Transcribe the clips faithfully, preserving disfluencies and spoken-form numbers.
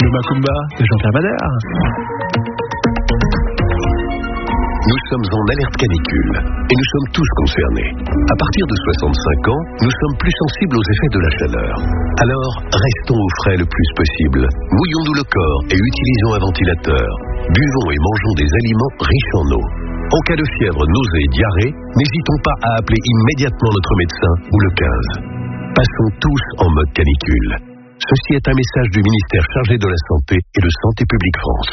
le Macumba de Jean-Pierre Bader. Nous sommes en alerte canicule et nous sommes tous concernés. À partir de soixante-cinq ans, nous sommes plus sensibles aux effets de la chaleur. Alors, restons au frais le plus possible. Mouillons-nous le corps et utilisons un ventilateur. Buvons et mangeons des aliments riches en eau. En cas de fièvre, nausée et diarrhée, n'hésitons pas à appeler immédiatement notre médecin ou le quinze. Passons tous en mode canicule. Ceci est un message du ministère chargé de la Santé et de Santé publique France.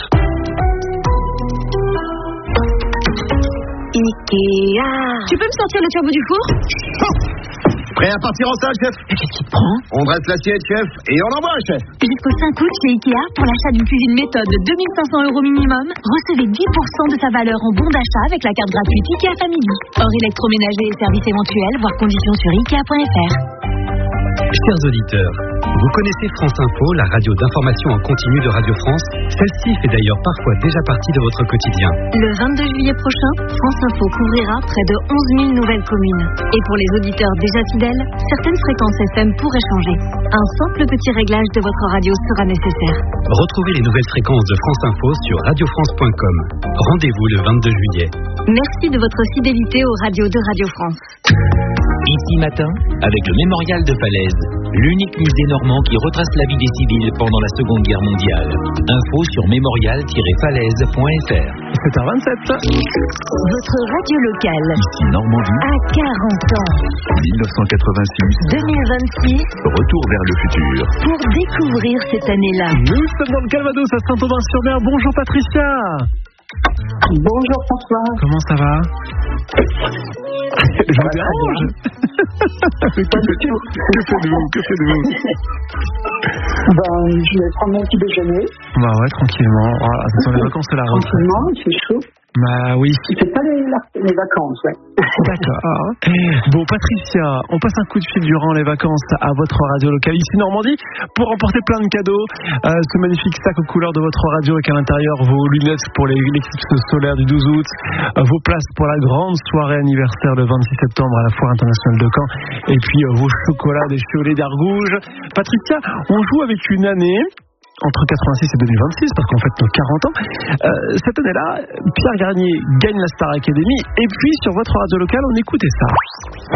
Ikea. Tu peux me sortir le turbo du four? Oh, prêt à partir en salle, chef? Qu'est-ce qui te prend? On dresse l'assiette, chef, et on envoie, chef. Jusqu'au cinq août chez Ikea, pour l'achat d'une cuisine méthode de deux mille cinq cents euros minimum, recevez dix pour cent de sa valeur en bon d'achat avec la carte gratuite Ikea Family. Hors électroménager et services éventuels, voire conditions sur ikea point f r. Chers auditeurs, vous connaissez France Info, la radio d'information en continu de Radio France? Celle-ci fait d'ailleurs parfois déjà partie de votre quotidien. Le vingt-deux juillet prochain, France Info couvrira près de onze mille nouvelles communes. Et pour les auditeurs déjà fidèles, certaines fréquences F M pourraient changer. Un simple petit réglage de votre radio sera nécessaire. Retrouvez les nouvelles fréquences de France Info sur radio france point com. Rendez-vous le vingt-deux juillet. Merci de votre fidélité aux radios de Radio France. Ici matin, avec le Mémorial de Falaise, l'unique musée normand qui retrace la vie des civils pendant la Seconde Guerre mondiale. Info sur mémorial tiret falaise point f r. sept heures vingt-sept. Votre radio locale. Ici Normandie. À quarante ans. dix-neuf cent quatre-vingt-six. deux mille vingt-six. Retour vers le futur. Pour découvrir cette année-là. Nous sommes dans le Calvados à Saint-Aubin-sur-Mer. Bonjour Patricia. Bonjour François. Comment ça va? Je vous dérange. Que faites-vous? Que faites-vous? Que faites-vous? Ben, je vais prendre mon petit déjeuner. Bah ouais, tranquillement. Voilà, ce sont les vacances de la rentrée. Tranquillement, il fait chaud. Bah oui. C'est pas les, les vacances, ouais. D'accord. Bon, Patricia, on passe un coup de fil durant les vacances à votre radio locale ici Normandie pour remporter plein de cadeaux. Euh, ce magnifique sac aux couleurs de votre radio avec à l'intérieur vos lunettes pour les, l'éclipse solaire du douze août, euh, vos places pour la grande soirée anniversaire le vingt-six septembre à la Foire internationale de Caen et puis euh, vos chocolats des Cholet d'Argouges. Patricia, on joue avec une année entre quatre-vingt-six et deux mille vingt-six, parce qu'en fait, nos quarante ans. Euh, cette année-là, Pierre Garnier gagne la Star Academy, et puis sur votre radio locale, on écoutait ça.